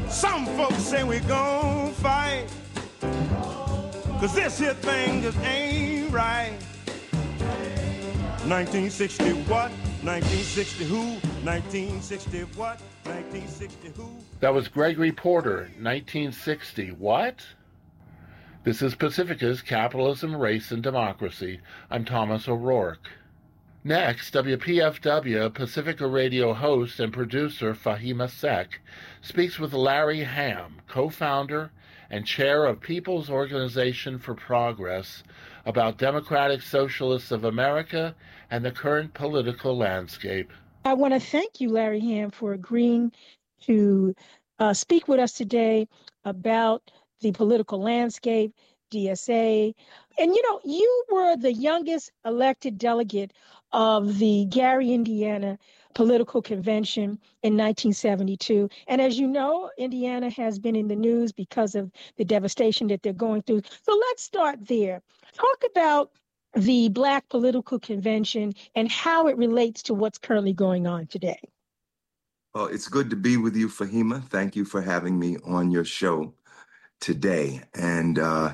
Some folks say we gon' fight, 'cause this here thing just ain't right. 1960 what? 1960 who? 1960 what? 1960 who? That was Gregory Porter, 1960 what? This is Pacifica's Capitalism, Race, and Democracy. I'm Thomas O'Rourke. Next, WPFW Pacifica Radio host and producer Fahima Sek speaks with Larry Hamm, co-founder and chair of People's Organization for Progress, about Democratic Socialists of America and the current political landscape. I want to thank you, Larry Hamm, for agreeing to speak with us today about the political landscape, DSA. And, you were the youngest elected delegate of the Gary, Indiana political convention in 1972. And as you know, Indiana has been in the news because of the devastation that they're going through. So let's start there. Talk about the Black political convention and how it relates to what's currently going on today. Well, it's good to be with you, Fahima. Thank you for having me on your show today. And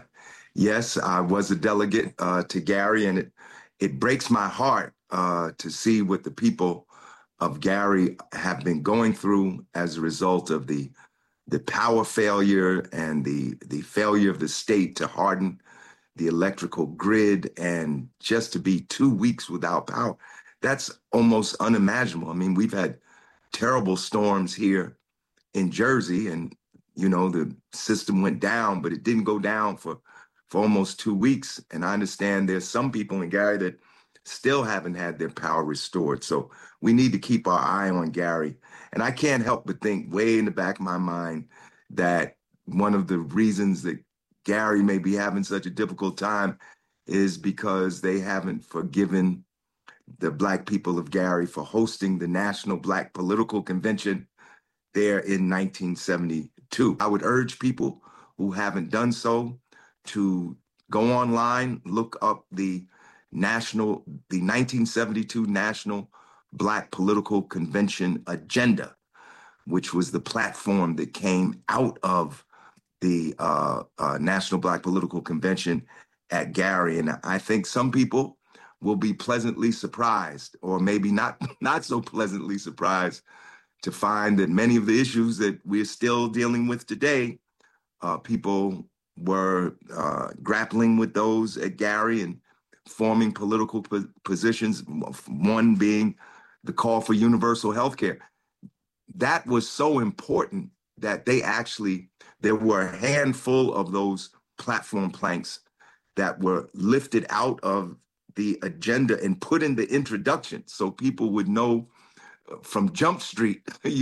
yes, I was a delegate to Gary, and it breaks my heart to see what the people of Gary have been going through as a result of the power failure and the failure of the state to harden the electrical grid, and just to be 2 weeks without power. That's almost unimaginable. I mean, we've had terrible storms here in Jersey, and the system went down, but it didn't go down for almost 2 weeks. And I understand there's some people in Gary that still haven't had their power restored. So we need to keep our eye on Gary. And I can't help but think way in the back of my mind that one of the reasons that Gary may be having such a difficult time is because they haven't forgiven the Black people of Gary for hosting the National Black Political Convention there in 1972. I would urge people who haven't done so to go online, look up the 1972 National Black Political Convention agenda, which was the platform that came out of the National Black Political Convention at Gary. And I think some people will be pleasantly surprised, or maybe not so pleasantly surprised, to find that many of the issues that we're still dealing with today, people were grappling with those at Gary and forming political positions, one being the call for universal health care. That was so important that there were a handful of those platform planks that were lifted out of the agenda and put in the introduction so people would know from Jump Street,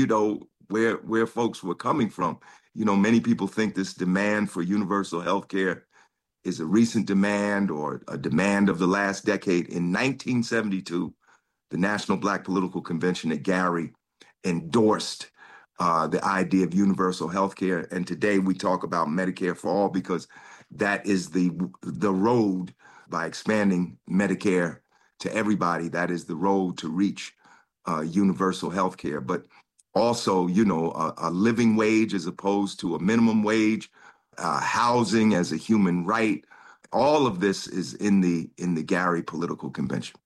where folks were coming from. Many people think this demand for universal health care is a recent demand or a demand of the last decade. In 1972, the National Black Political Convention at Gary endorsed the idea of universal health care. And today we talk about Medicare for all because that is the road. By expanding Medicare to everybody, that is the road to reach universal health care. But also, a living wage as opposed to a minimum wage, housing as a human right. All of this is in the Gary political convention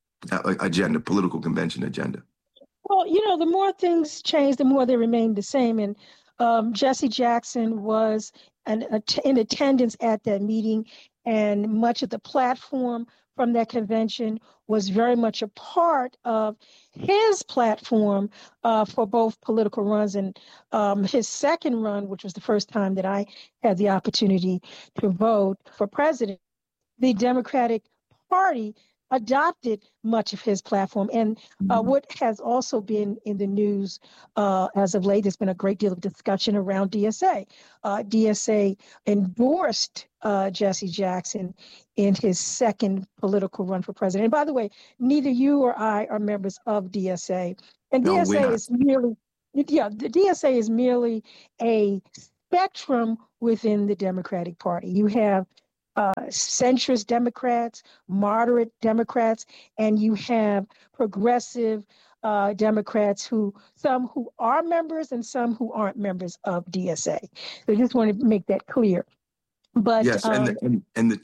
political convention agenda. Well, the more things change, the more they remain the same. And Jesse Jackson was in attendance at that meeting, and much of the platform from that convention was very much a part of his platform for both political runs. And his second run, which was the first time that I had the opportunity to vote for president, the Democratic Party adopted much of his platform. And what has also been in the news as of late, there's been a great deal of discussion around DSA. DSA endorsed Jesse Jackson in his second political run for president. And by the way, neither you or I are members of DSA. And No, DSA is merely, the DSA is merely a spectrum within the Democratic Party. You have centrist Democrats, moderate Democrats, and you have progressive Democrats some who are members and some who aren't members of DSA. So I just want to make that clear. But yes, and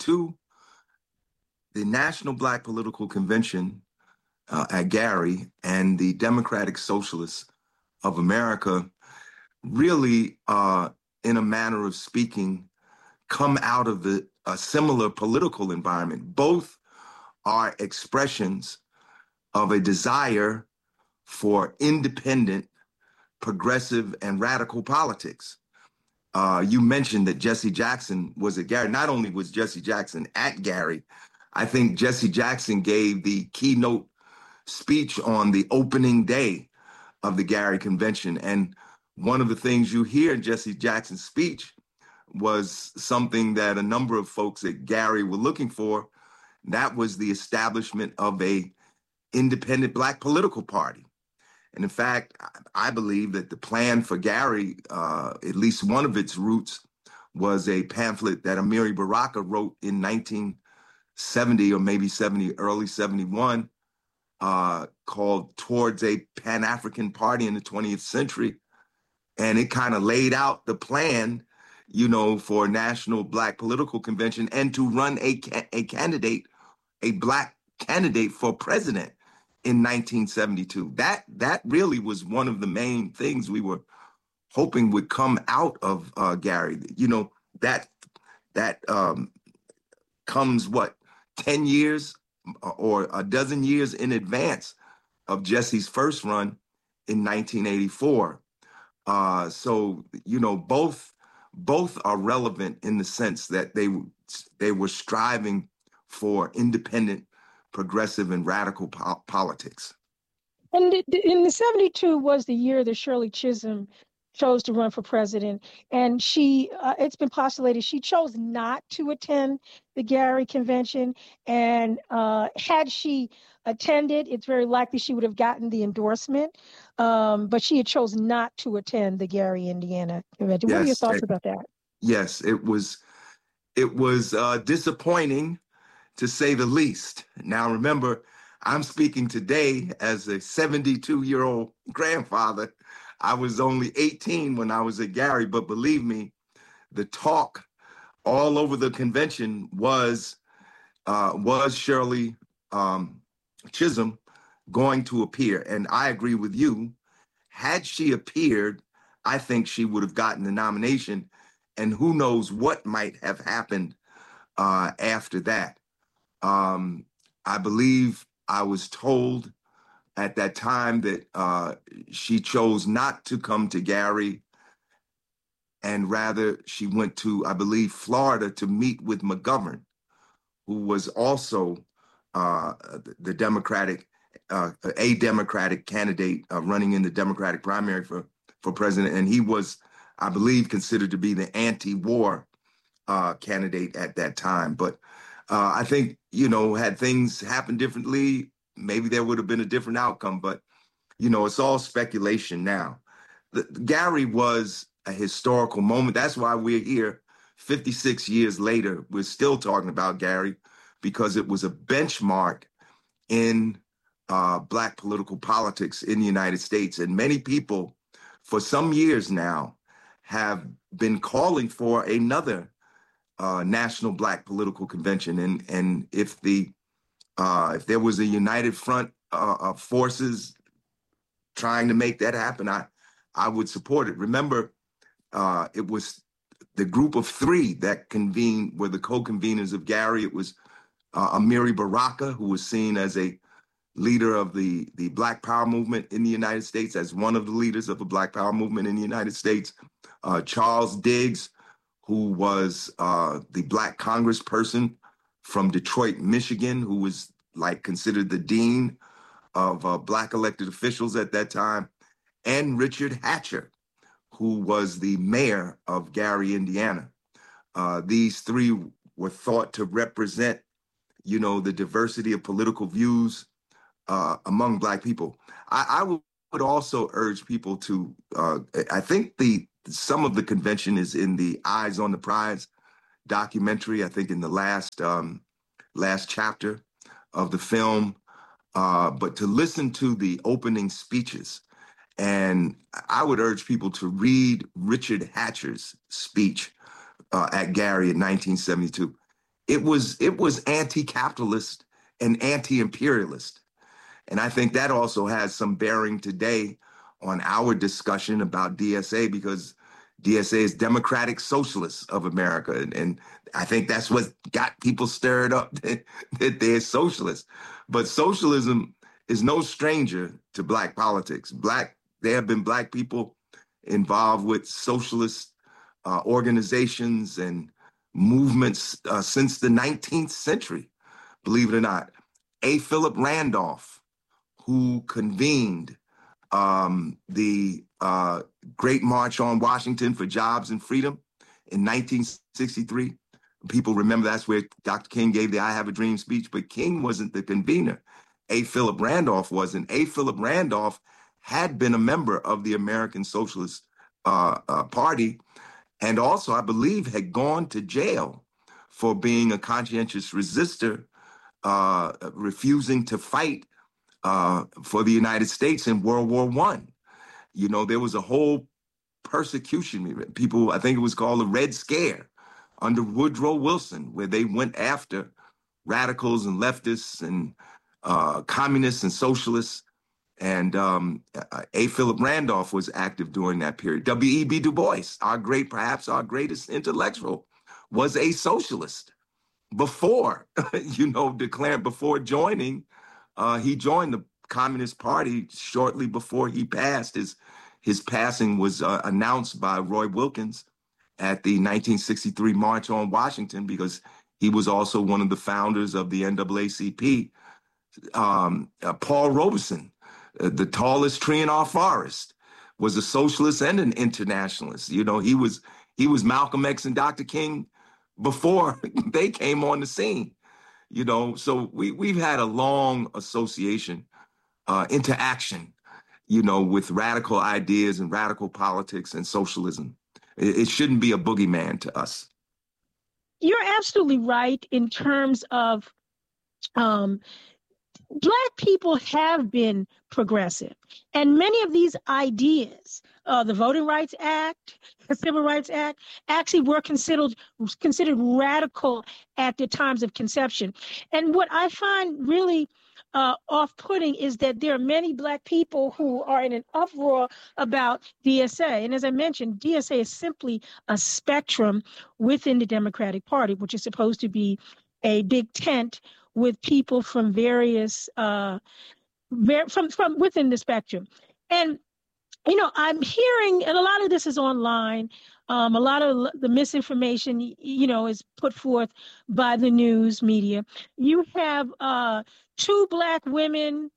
the National Black Political Convention at Gary and the Democratic Socialists of America really, in a manner of speaking, come out of a similar political environment. Both are expressions of a desire for independent, progressive, and radical politics. You mentioned that Jesse Jackson was at Gary. Not only was Jesse Jackson at Gary, I think Jesse Jackson gave the keynote speech on the opening day of the Gary Convention. And one of the things you hear in Jesse Jackson's speech was something that a number of folks at Gary were looking for. That was the establishment of a independent Black political party. And in fact, I believe that the plan for Gary, at least one of its roots, was a pamphlet that Amiri Baraka wrote in 1970 or maybe early 71, called Towards a Pan-African Party in the 20th Century. And it kind of laid out the plan, for a National Black Political Convention and to run a candidate, a Black candidate for president in 1972. That really was one of the main things we were hoping would come out of Gary. That comes 10 years or a dozen years in advance of Jesse's first run in 1984. So both are relevant in the sense that they were striving for independent, progressive, and radical politics. And in the 72 was the year that Shirley Chisholm chose to run for president. And it's been postulated she chose not to attend the Gary Convention. And had she attended, it's very likely she would have gotten the endorsement. But she had chosen not to attend the Gary, Indiana Convention. What are your thoughts about that? Yes, it was disappointing, to say the least. Now, remember, I'm speaking today as a 72-year-old grandfather. I was only 18 when I was at Gary, but believe me, the talk all over the convention was Shirley Chisholm going to appear. And I agree with you. Had she appeared, I think she would have gotten the nomination. And who knows what might have happened after that. I believe I was told at that time that she chose not to come to Gary, and rather she went to, I believe, Florida to meet with McGovern, who was also the Democratic, a Democratic candidate running in the Democratic primary for president. And he was, I believe, considered to be the anti-war candidate at that time. But I think, had things happened differently, maybe there would have been a different outcome. But, it's all speculation now. Gary was a historical moment. That's why we're here 56 years later. We're still talking about Gary because it was a benchmark in Black political politics in the United States. And many people for some years now have been calling for another National Black Political Convention. And if there was a united front of forces trying to make that happen, I would support it. Remember, it was the group of three that convened, were the co-conveners of Gary. It was Amiri Baraka, who was seen as a leader of the Black Power movement in the United States, as one of the leaders of the Black Power movement in the United States. Charles Diggs, who was the Black congressperson from Detroit, Michigan, who was considered the dean of Black elected officials at that time, and Richard Hatcher, who was the mayor of Gary, Indiana. These three were thought to represent, the diversity of political views among Black people. I would also urge people to, I think some of the convention is in the Eyes on the Prize documentary. I think in the last chapter of the film, but to listen to the opening speeches. And I would urge people to read Richard Hatcher's speech at Gary in 1972. It was anti-capitalist and anti-imperialist. And I think that also has some bearing today on our discussion about DSA, because DSA is Democratic Socialists of America. And I think that's what got people stirred up, that they're socialists. But socialism is no stranger to Black politics. There have been Black people involved with socialist organizations and movements since the 19th century, believe it or not. A. Philip Randolph, who convened the Great March on Washington for Jobs and Freedom in 1963. People remember that's where Dr. King gave the I Have a Dream speech, but King wasn't the convener. A. Philip Randolph was, and A. Philip Randolph had been a member of the American Socialist Party, and also, I believe, had gone to jail for being a conscientious resistor, refusing to fight for the United States in World War I. You know, there was a whole persecution. People, I think it was called the Red Scare under Woodrow Wilson, where they went after radicals and leftists and communists and socialists. And A. Philip Randolph was active during that period. W.E.B. Du Bois, perhaps our greatest intellectual, was a socialist before, before joining. He joined the Communist Party shortly before he passed. His passing was announced by Roy Wilkins at the 1963 March on Washington, because he was also one of the founders of the NAACP. Paul Robeson, the tallest tree in our forest, was a socialist and an internationalist. You know, he was Malcolm X and Dr. King before they came on the scene. You know, so we've had a long association, interaction, with radical ideas and radical politics and socialism. It shouldn't be a boogeyman to us. You're absolutely right in terms of Black people have been progressive, and many of these ideas, the Voting Rights Act, the Civil Rights Act, actually were considered radical at the times of conception. And what I find really off-putting is that there are many Black people who are in an uproar about DSA. And as I mentioned, DSA is simply a spectrum within the Democratic Party, which is supposed to be a big tent with people from various, from within the spectrum. And, I'm hearing, and a lot of this is online, a lot of the misinformation, is put forth by the news media. You have 2 Black women,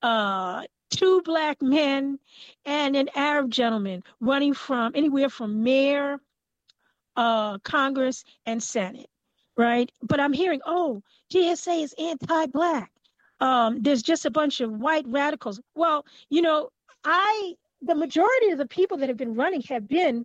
2 Black men, and an Arab gentleman running from anywhere from mayor, Congress, and Senate, right? But I'm hearing, DSA is anti-Black. There's just a bunch of white radicals. Well, the majority of the people that have been running have been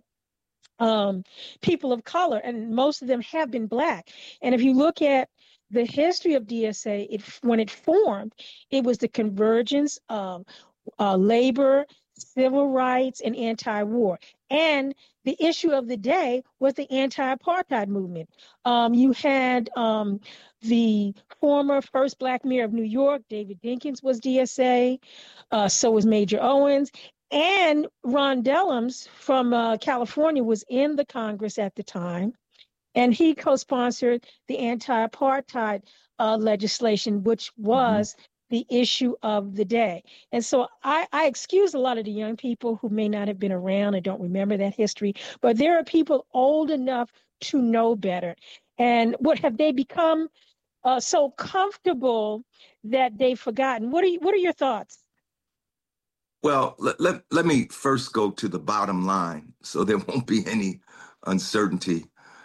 people of color, and most of them have been Black. And if you look at the history of DSA, when it formed, it was the convergence of labor, civil rights, and anti-war. And the issue of the day was the anti-apartheid movement. You had the former first Black mayor of New York, David Dinkins, was DSA. So was Major Owens. And Ron Dellums from California was in the Congress at the time. And he co-sponsored the anti-apartheid legislation, which was the issue of the day. And so I excuse a lot of the young people who may not have been around and don't remember that history, but there are people old enough to know better. And what have they become so comfortable that they've forgotten? What are your thoughts? Well, let me first go to the bottom line so there won't be any uncertainty.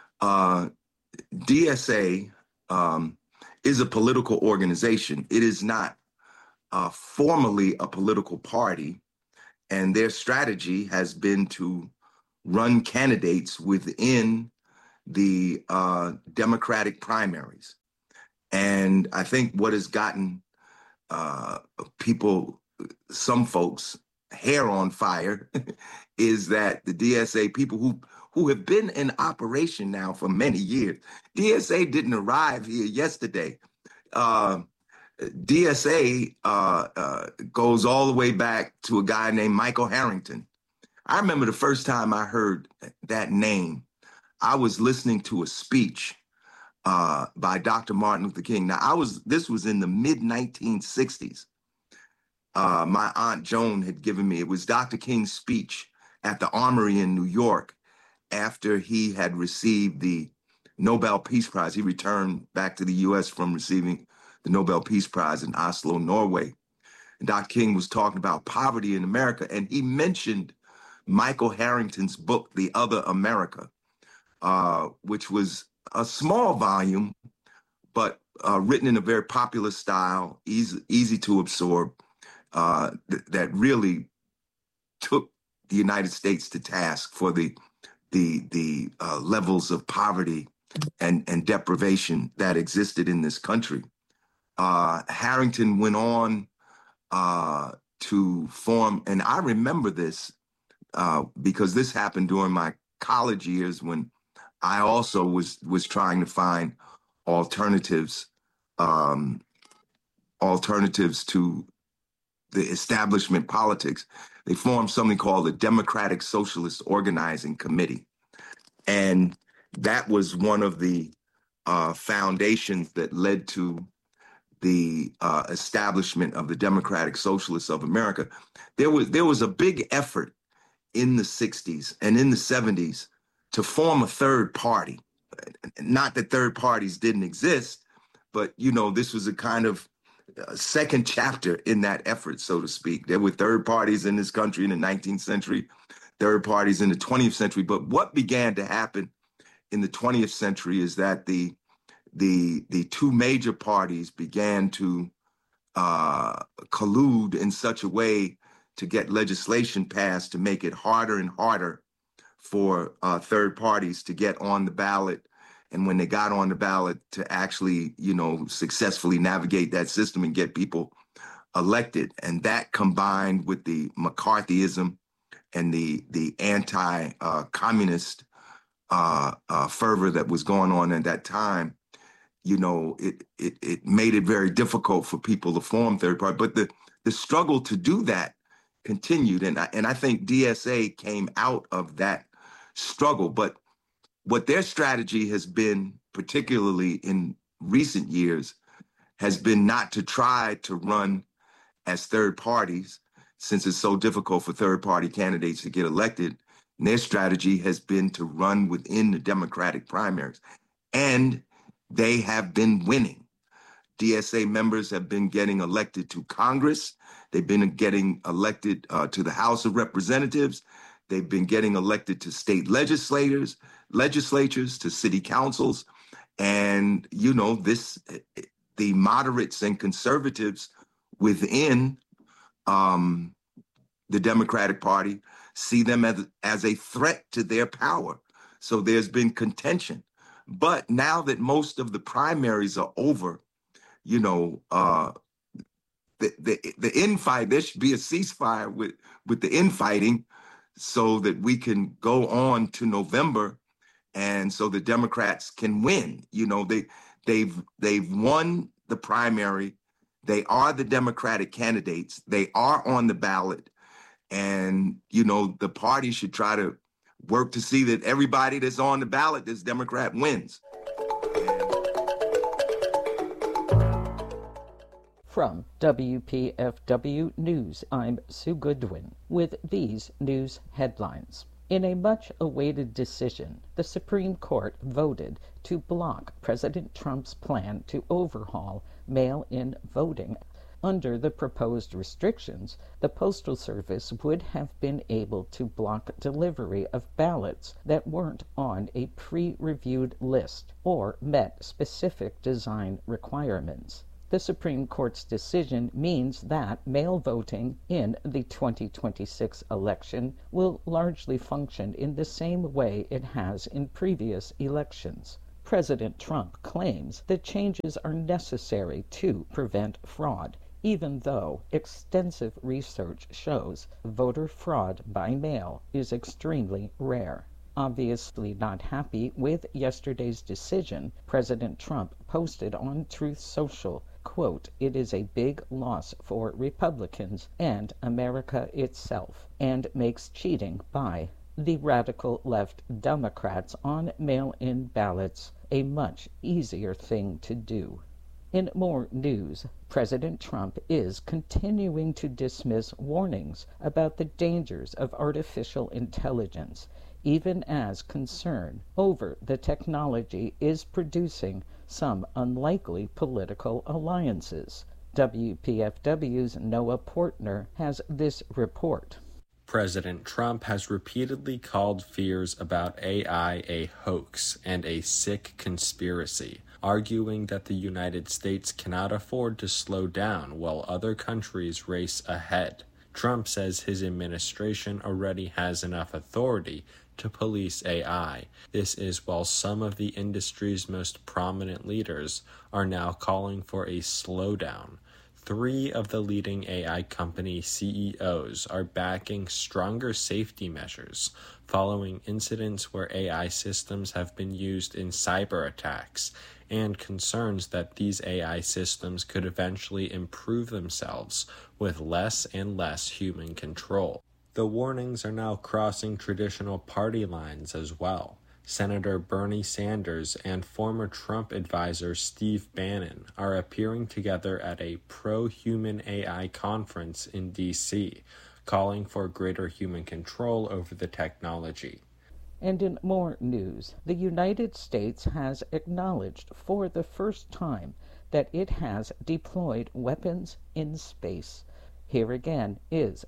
DSA is a political organization. It is not formally a political party, and their strategy has been to run candidates within the Democratic primaries. And I think what has gotten people, some folks, hair on fire, is that the DSA, people who have been in operation now for many years, DSA didn't arrive here yesterday. DSA goes all the way back to a guy named Michael Harrington. I remember the first time I heard that name, I was listening to a speech by Dr. Martin Luther King. Now, this was in the mid-1960s. My Aunt Joan had given me, it was Dr. King's speech at the Armory in New York after he had received the Nobel Peace Prize. He returned back to the U.S. from receiving the Nobel Peace Prize in Oslo, Norway. And Dr. King was talking about poverty in America, and he mentioned Michael Harrington's book, The Other America, which was a small volume, but written in a very popular style, easy to absorb, that really took the United States to task for the levels of poverty and deprivation that existed in this country. Harrington went on to form, and I remember this because this happened during my college years when I also was trying to find alternatives to the establishment politics. They formed something called the Democratic Socialist Organizing Committee. And that was one of the foundations that led to the establishment of the Democratic Socialists of America. There was a big effort in the 60s and in the 70s to form a third party. Not that third parties didn't exist, but, this was a kind of second chapter in that effort, so to speak. There were third parties in this country in the 19th century, third parties in the 20th century. But what began to happen in the 20th century is that the two major parties began to collude in such a way to get legislation passed to make it harder and harder for third parties to get on the ballot. And when they got on the ballot, to actually, successfully navigate that system and get people elected. And that combined with the McCarthyism and the anti-communist fervor that was going on at that time, it made it very difficult for people to form third party. But the struggle to do that continued. And I think DSA came out of that struggle. But what their strategy has been, particularly in recent years, has been not to try to run as third parties, since it's so difficult for third party candidates to get elected. And their strategy has been to run within the Democratic primaries. And they have been winning. DSA members have been getting elected to Congress. They've been getting elected to the House of Representatives. They've been getting elected to state legislatures, to city councils. And, the moderates and conservatives within the Democratic Party see them as a threat to their power. So there's been contention. But now that most of the primaries are over, the infight, there should be a ceasefire with the infighting so that we can go on to November and so the Democrats can win. They've won the primary. They are the Democratic candidates. They are on the ballot. And, the party should try to work to see that everybody that's on the ballot, this Democrat, wins. From WPFW News, I'm Sue Goodwin with these news headlines. In a much-awaited decision, the Supreme Court voted to block President Trump's plan to overhaul mail-in voting. Under the proposed restrictions, the Postal Service would have been able to block delivery of ballots that weren't on a pre-reviewed list or met specific design requirements. The Supreme Court's decision means that mail voting in the 2026 election will largely function in the same way it has in previous elections. President Trump claims the changes are necessary to prevent fraud. even though extensive research shows voter fraud by mail is extremely rare. Obviously not happy with yesterday's decision, President Trump posted on Truth Social, quote, "It is a big loss for Republicans and America itself, and makes cheating by the radical left Democrats on mail-in ballots a much easier thing to do." In more news, President Trump is continuing to dismiss warnings about the dangers of artificial intelligence, even as concern over the technology is producing some unlikely political alliances. WPFW's Noah Portner has this report. President Trump has repeatedly called fears about AI a hoax and a sick conspiracy, arguing that the United States cannot afford to slow down while other countries race ahead. Trump says his administration already has enough authority to police AI. This is while some of the industry's most prominent leaders are now calling for a slowdown. 3 of the leading AI company CEOs are backing stronger safety measures following incidents where AI systems have been used in cyber attacks and concerns that these AI systems could eventually improve themselves with less and less human control. The warnings are now crossing traditional party lines as well. Senator Bernie Sanders and former Trump advisor Steve Bannon are appearing together at a pro-human AI conference in D.C., calling for greater human control over the technology. And in more news, the United States has acknowledged for the first time that it has deployed weapons in space. Here again is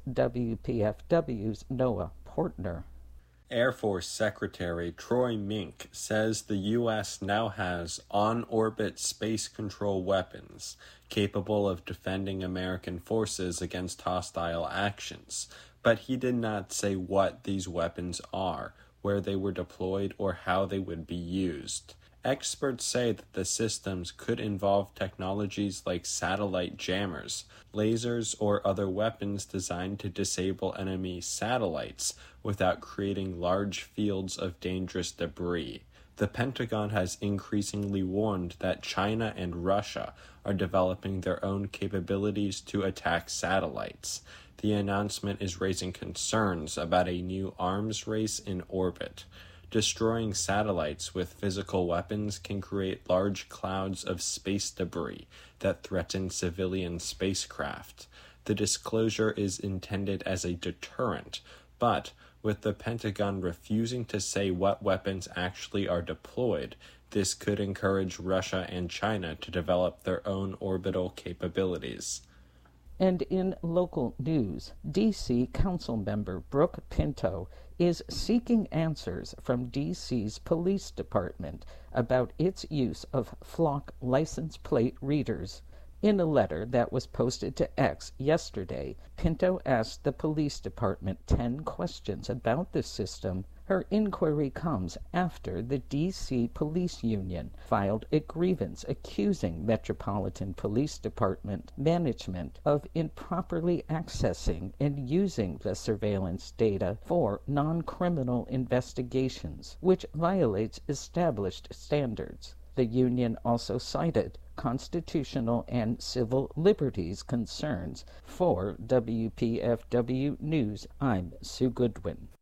WPFW's Noah Portner. Air Force Secretary Troy Mink says the U.S. now has on-orbit space control weapons capable of defending American forces against hostile actions, but he did not say what these weapons are, where they were deployed, or how they would be used. Experts say that the systems could involve technologies like satellite jammers, lasers, or other weapons designed to disable enemy satellites without creating large fields of dangerous debris. The Pentagon has increasingly warned that China and Russia are developing their own capabilities to attack satellites. The announcement is raising concerns about a new arms race in orbit. Destroying satellites with physical weapons can create large clouds of space debris that threaten civilian spacecraft. The disclosure is intended as a deterrent, but with the Pentagon refusing to say what weapons actually are deployed, this could encourage Russia and China to develop their own orbital capabilities. And in local news, D.C. Councilmember Brooke Pinto is seeking answers from D.C.'s police department about its use of Flock license plate readers. In a letter that was posted to X yesterday, Pinto asked the police department 10 questions about the system. Her inquiry comes after the D.C. Police Union filed a grievance accusing Metropolitan Police Department management of improperly accessing and using the surveillance data for non-criminal investigations, which violates established standards. The union also cited constitutional and civil liberties concerns. For WPFW News, I'm Sue Goodwin.